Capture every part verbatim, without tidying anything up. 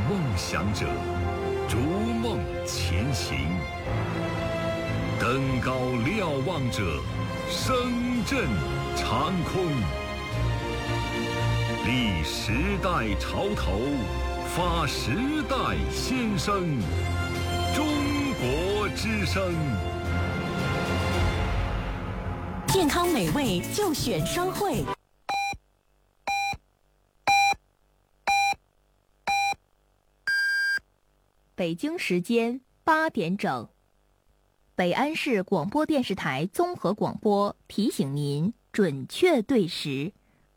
梦想者，逐梦前行。登高瞭望者，声震长空。立时代潮头，发时代先声。中国之声。 健康美味就选双汇。 北京时间八点整，北安市广播电视台综合广播提醒您准确对时。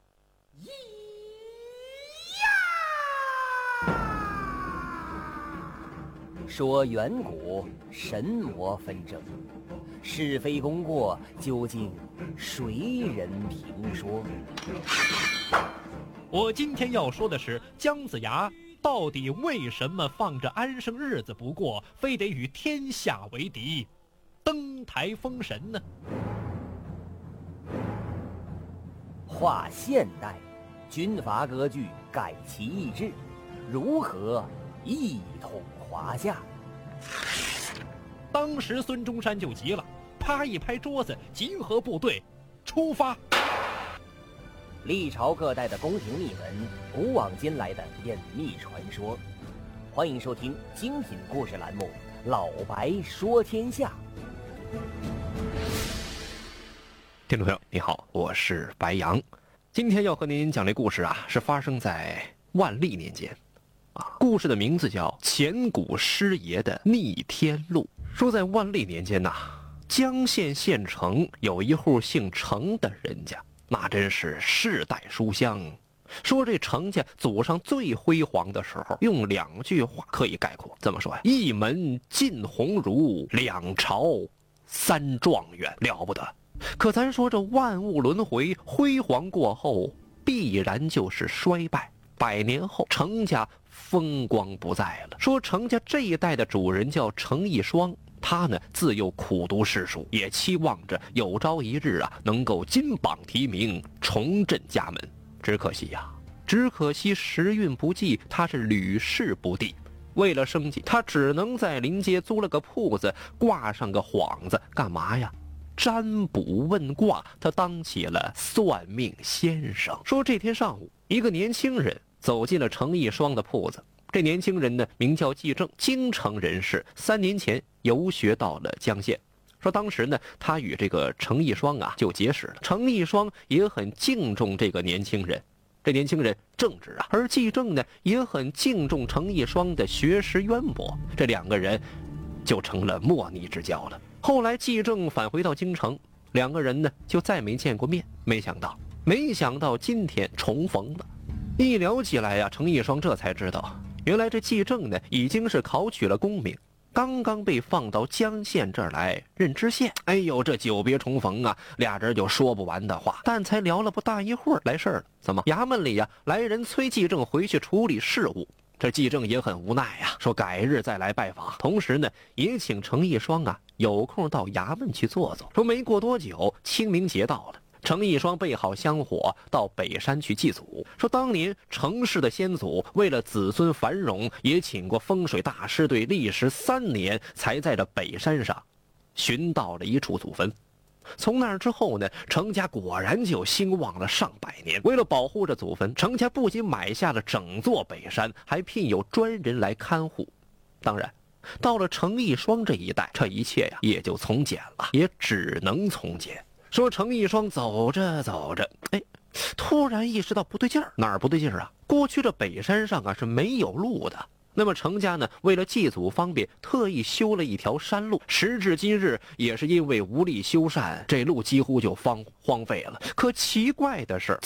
说远古神魔纷争，是非功过究竟谁人评说？ 我今天要说的是姜子牙到底为什么放着安生日子不过，非得与天下为敌，登台封神呢？ 划现代，军阀割据，改其意志，如何一统华夏？ 当时孙中山就急了，啪一拍桌子，集合部队，出发。 历朝各代的宫廷秘闻，古往今来的隐秘传说。欢迎收听精品故事栏目《老白说天下》。 听众朋友你好，我是白杨。今天要和您讲这故事啊，是发生在万历年间啊。故事的名字叫前古师爷的逆天路。说在万历年间呐、啊，江县县城有一户姓程的人家，那真是世代书香。说这程家祖上最辉煌的时候，用两句话可以概括。怎么说呀？一门进鸿儒，两朝三状元，了不得。可咱说这万物轮回，辉煌过后必然就是衰败。百年后程家风光不再了。说程家这一代的主人叫程一双，他呢自幼苦读诗书，也期望着有朝一日啊能够金榜题名，重振家门。只可惜呀、啊，只可惜时运不济，他是屡试不第。为了生计，他只能在临街租了个铺子，挂上个幌子，干嘛呀？占卜问卦，他当起了算命先生。说这天上午，一个年轻人走进了程一双的铺子。这年轻人呢，名叫季正，京城人士，三年前游学到了江县。说当时呢，他与这个程一双啊就结识了。程一双也很敬重这个年轻人，这年轻人正直啊，而季正呢也很敬重程一双的学识渊博，这两个人就成了莫逆之交了。后来季正返回到京城，两个人呢就再没见过面。没想到，没想到今天重逢了。一聊起来呀、啊，程一双这才知道，原来这季正呢已经是考取了功名，刚刚被放到江县这儿来任知县。哎呦，这久别重逢啊，俩人就说不完的话。但才聊了不大一会儿，来事儿了。怎么？衙门里呀、啊、来人催季正回去处理事务。这季正也很无奈呀、啊，说改日再来拜访。同时呢，也请程一双啊有空到衙门去坐坐。说没过多久，清明节到了。程一双备好香火，到北山去祭祖。说当年程氏的先祖为了子孙繁荣，也请过风水大师，对历时三年才在这北山上寻到了一处祖坟。从那儿之后呢，程家果然就兴旺了上百年。为了保护着祖坟，程家不仅买下了整座北山，还聘有专人来看护。当然到了程一双这一代，这一切呀也就从简了，也只能从简。说程一双走着走着，哎，突然意识到不对劲儿。哪儿不对劲儿啊？过去这北山上啊是没有路的。那么程家呢，为了祭祖方便，特意修了一条山路。时至今日，也是因为无力修缮，这路几乎就荒荒废了。可奇怪的是，